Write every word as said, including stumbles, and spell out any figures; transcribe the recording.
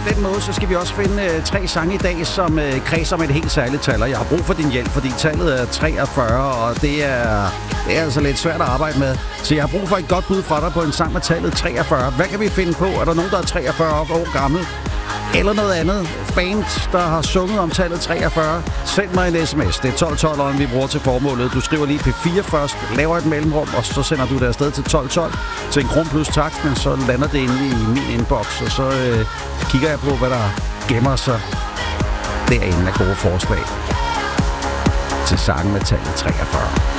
på den måde, så skal vi også finde øh, tre sange i dag, som øh, kredser med et helt særligt tal. Og jeg har brug for din hjælp, fordi tallet er treogfyrre, og det er, det er altså lidt svært at arbejde med. Så jeg har brug for et godt bud fra dig på en sang med tallet treogfyrre. Hvad kan vi finde på? Er der nogen, der er treogfyrre år gammel? Eller noget andet band, der har sunget om tallet treogfyrre? Send mig en sms. Det er tolv tolv, vi bruger til formålet. Du skriver lige P fire først, laver et mellemrum, og så sender du det afsted til tolv tolv til en kron plus takst, men så lander det inde i min inbox, og så øh, kigger jeg på, hvad der gemmer sig derinde af gode forslag til sangen med tallet treogfyrre.